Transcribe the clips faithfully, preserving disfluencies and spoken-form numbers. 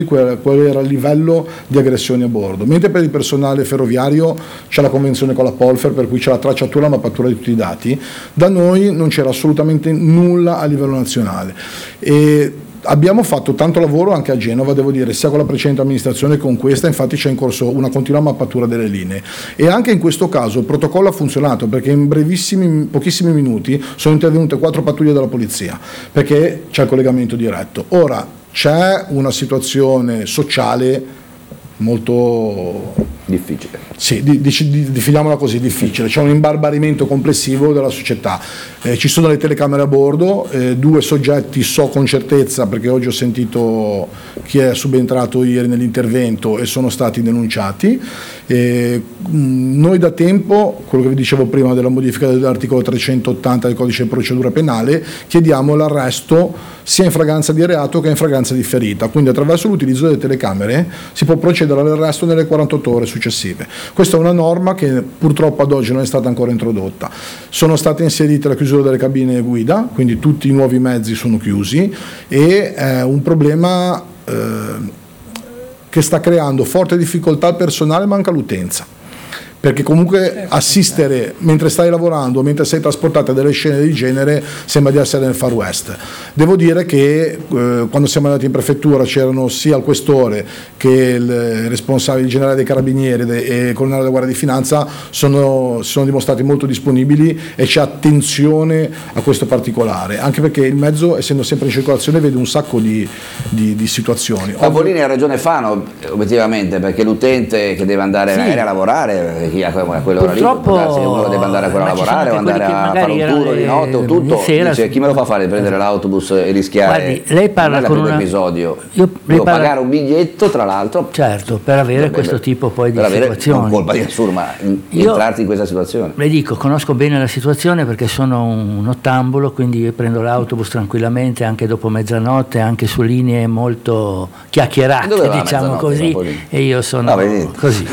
qual era il livello di aggressioni a bordo, mentre per il personale ferroviario c'è la convenzione con la Polfer per cui c'è la tracciatura e la mappatura di tutti i dati. Da noi non c'era assolutamente nulla a livello nazionale e abbiamo fatto tanto lavoro anche a Genova, devo dire, sia con la precedente amministrazione che con questa. Infatti c'è in corso una continua mappatura delle linee e anche in questo caso il protocollo ha funzionato, perché in brevissimi, pochissimi minuti sono intervenute quattro pattuglie della polizia perché c'è il collegamento diretto. Ora c'è una situazione sociale molto difficile, sì, di, di, definiamola così, difficile, c'è un imbarbarimento complessivo della società, eh, ci sono le telecamere a bordo, eh, due soggetti so con certezza perché oggi ho sentito chi è subentrato ieri nell'intervento e sono stati denunciati. Eh, noi da tempo, quello che vi dicevo prima della modifica dell'articolo trecentottanta del codice di procedura penale, chiediamo l'arresto sia in fragranza di reato che in fragranza di ferita, quindi attraverso l'utilizzo delle telecamere si può procedere all'arresto nelle quarantotto ore successive. Questa è una norma che purtroppo ad oggi non è stata ancora introdotta. Sono state inserite la chiusura delle cabine guida, quindi tutti i nuovi mezzi sono chiusi e è un problema eh, che sta creando forte difficoltà al personale, manca l'utenza, perché comunque assistere mentre stai lavorando, mentre sei trasportato a delle scene del genere, sembra di essere nel Far West. Devo dire che eh, quando siamo andati in prefettura c'erano sia il questore che il responsabile generale dei carabinieri e il colonnello della Guardia di Finanza sono, si sono dimostrati molto disponibili e c'è attenzione a questo particolare, anche perché il mezzo, essendo sempre in circolazione, vede un sacco di, di, di situazioni. Pavolini ha ragione Fano, obiettivamente, perché l'utente che deve andare sì. a lavorare, chi a quell'ora lì, uno deve andare ancora a lavorare o andare a fare un tour di notte o tutto, sera, dice chi me lo fa fare prendere l'autobus e rischiare. Guardi, lei parla con un episodio, io devo parla... pagare un biglietto, tra l'altro, certo, per avere per, questo tipo poi di per situazioni. Non colpa di nessuno, ma entrarti in questa situazione. Le dico, conosco bene la situazione perché sono un ottambulo, quindi io prendo l'autobus tranquillamente anche dopo mezzanotte, anche su linee molto chiacchierate, diciamo così, e io sono no, così.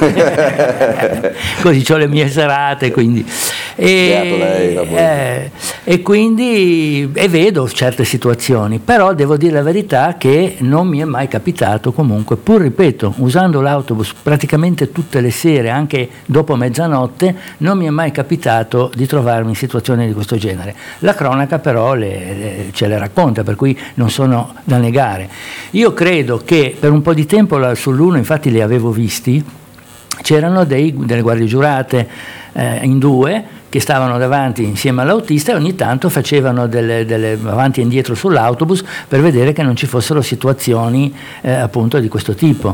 Così ho le mie serate, quindi e, lei, eh, e quindi e vedo certe situazioni, però devo dire la verità che non mi è mai capitato comunque, pur ripeto, usando l'autobus praticamente tutte le sere, anche dopo mezzanotte, non mi è mai capitato di trovarmi in situazioni di questo genere. La cronaca però le, le, ce le racconta, per cui non sono da negare. Io credo che per un po' di tempo sull'uno, infatti li avevo visti, c'erano dei, delle guardie giurate eh, in due che stavano davanti insieme all'autista e ogni tanto facevano delle, delle avanti e indietro sull'autobus per vedere che non ci fossero situazioni eh, appunto di questo tipo.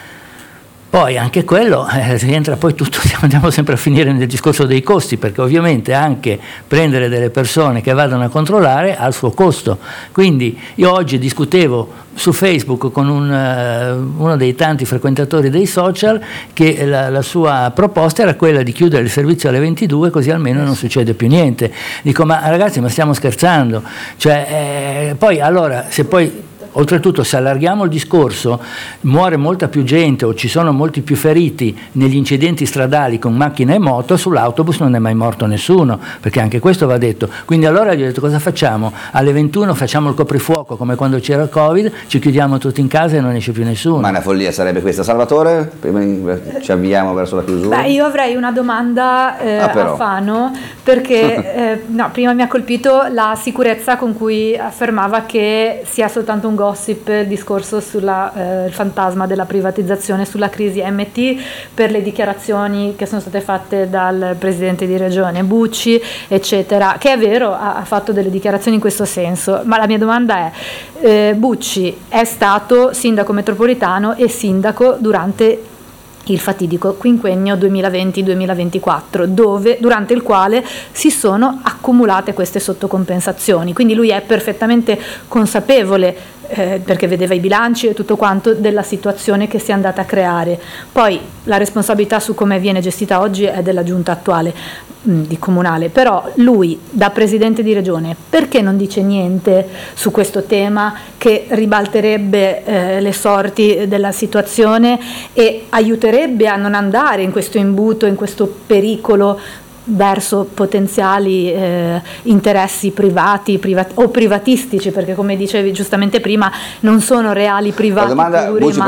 Poi anche quello eh, rientra poi tutto, andiamo sempre a finire nel discorso dei costi, perché ovviamente anche prendere delle persone che vadano a controllare ha il suo costo. Quindi io oggi discutevo su Facebook con un, uh, uno dei tanti frequentatori dei social che la, la sua proposta era quella di chiudere il servizio alle ventidue, così almeno non succede più niente. Dico, ma ragazzi, ma stiamo scherzando? Cioè, eh, poi allora, se poi oltretutto se allarghiamo il discorso, muore molta più gente o ci sono molti più feriti negli incidenti stradali con macchine e moto, sull'autobus non è mai morto nessuno, perché anche questo va detto. Quindi allora gli ho detto, cosa facciamo? Alle ventuno facciamo il coprifuoco come quando c'era il Covid, ci chiudiamo tutti in casa e non esce più nessuno. Ma una follia sarebbe questa. Salvatore, prima ci avviamo verso la chiusura. Beh, io avrei una domanda eh, ah, a Fano, perché eh, no, prima mi ha colpito la sicurezza con cui affermava che sia soltanto un gossip il discorso sulla eh, fantasma della privatizzazione, sulla crisi M T, per le dichiarazioni che sono state fatte dal presidente di regione Bucci, eccetera, che è vero, ha, ha fatto delle dichiarazioni in questo senso, ma la mia domanda è eh, Bucci è stato sindaco metropolitano e sindaco durante il fatidico quinquennio duemilaventi duemilaventiquattro, dove, durante il quale si sono accumulate queste sottocompensazioni, quindi lui è perfettamente consapevole, eh, perché vedeva i bilanci e tutto quanto, della situazione che si è andata a creare. Poi la responsabilità su come viene gestita oggi è della giunta attuale mh, di comunale, però lui da presidente di regione perché non dice niente su questo tema che ribalterebbe eh, le sorti della situazione e aiuterebbe a non andare in questo imbuto, in questo pericolo verso potenziali eh, interessi privati privat- o privatistici, perché come dicevi giustamente prima non sono reali privati la domanda, puri, Bucci ma